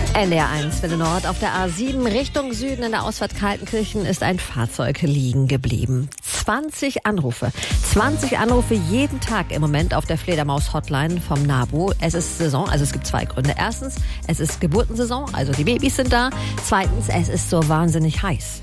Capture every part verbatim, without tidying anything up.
N D R eins, Welle Nord. Auf der A sieben Richtung Süden in der Ausfahrt Kaltenkirchen ist ein Fahrzeug liegen geblieben. zwanzig Anrufe. zwanzig Anrufe jeden Tag im Moment auf der Fledermaus-Hotline vom NABU. Es ist Saison, also es gibt zwei Gründe. Erstens, es ist Geburtensaison, also die Babys sind da. Zweitens, es ist so wahnsinnig heiß.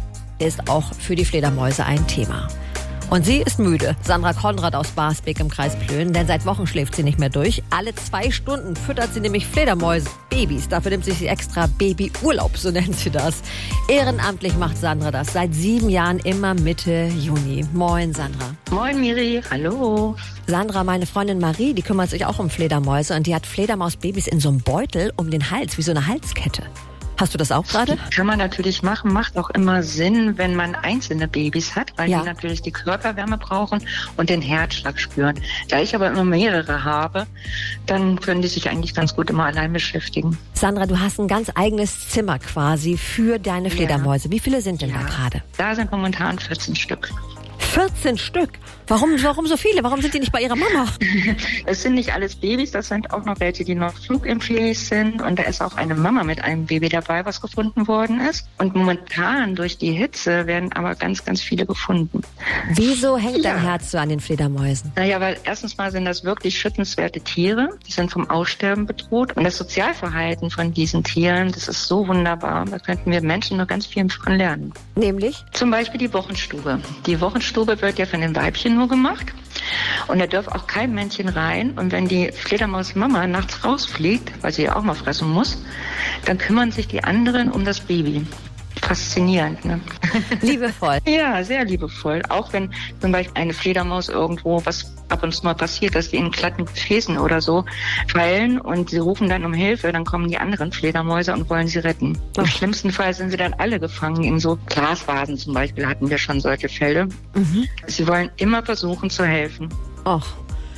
Ist auch für die Fledermäuse ein Thema. Und sie ist müde. Sandra Konrad aus Barsbek im Kreis Plön, denn seit Wochen schläft sie nicht mehr durch. Alle zwei Stunden füttert sie nämlich Fledermäuse, Babys. Dafür nimmt sie sich extra Babyurlaub, so nennt sie das. Ehrenamtlich macht Sandra das seit sieben Jahren immer Mitte Juni. Moin, Sandra. Moin, Miri. Hallo. Sandra, meine Freundin Marie, die kümmert sich auch um Fledermäuse und die hat Fledermausbabys in so einem Beutel um den Hals, wie so eine Halskette. Hast du das auch gerade? Kann man natürlich machen, macht auch immer Sinn, wenn man einzelne Babys hat, weil ja. die natürlich die Körperwärme brauchen und den Herzschlag spüren. Da ich aber immer mehrere habe, dann können die sich eigentlich ganz gut immer allein beschäftigen. Sandra, du hast ein ganz eigenes Zimmer quasi für deine Fledermäuse. Ja. Wie viele sind denn ja. da gerade? Da sind momentan vierzehn Stück. vierzehn Stück? Warum, warum so viele? Warum sind die nicht bei ihrer Mama? Es sind nicht alles Babys, das sind auch noch welche, die noch flugunfähig sind. Und da ist auch eine Mama mit einem Baby dabei, was gefunden worden ist. Und momentan durch die Hitze werden aber ganz, ganz viele gefunden. Wieso hängt ja. dein Herz so an den Fledermäusen? Naja, weil erstens mal sind das wirklich schützenswerte Tiere. Die sind vom Aussterben bedroht. Und das Sozialverhalten von diesen Tieren, das ist so wunderbar. Da könnten wir Menschen noch ganz viel von lernen. Nämlich? Zum Beispiel die Wochenstube. Die Wochenstube wird ja von den Weibchen nur gemacht. Und da darf auch kein Männchen rein. Und wenn die Fledermausmama nachts rausfliegt, weil sie ja auch mal fressen muss, dann kümmern sich die anderen um das Baby. Faszinierend, ne? Liebevoll. Ja, sehr liebevoll. Auch wenn zum Beispiel eine Fledermaus irgendwo, was ab und zu mal passiert, dass die in glatten Gefäßen oder so fallen und sie rufen dann um Hilfe, dann kommen die anderen Fledermäuse und wollen sie retten. Ach. Im schlimmsten Fall sind sie dann alle gefangen in so Glasvasen zum Beispiel, hatten wir schon solche Fälle. Mhm. Sie wollen immer versuchen zu helfen. Ach.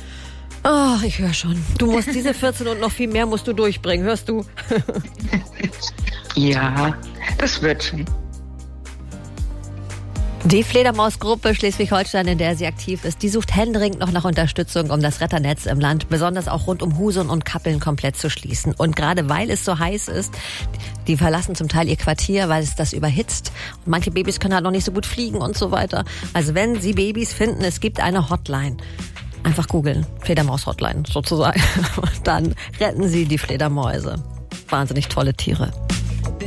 Ach, ich höre schon. Du musst diese vierzehn und noch viel mehr musst du durchbringen, hörst du? Ja, das wird schon. Die Fledermausgruppe Schleswig-Holstein, in der sie aktiv ist, die sucht händeringend noch nach Unterstützung, um das Retternetz im Land, besonders auch rund um Husum und Kappeln, komplett zu schließen. Und gerade weil es so heiß ist, die verlassen zum Teil ihr Quartier, weil es das überhitzt. Und manche Babys können halt noch nicht so gut fliegen und so weiter. Also wenn Sie Babys finden, es gibt eine Hotline. Einfach googeln, Fledermaus-Hotline sozusagen. Dann retten Sie die Fledermäuse. Wahnsinnig tolle Tiere.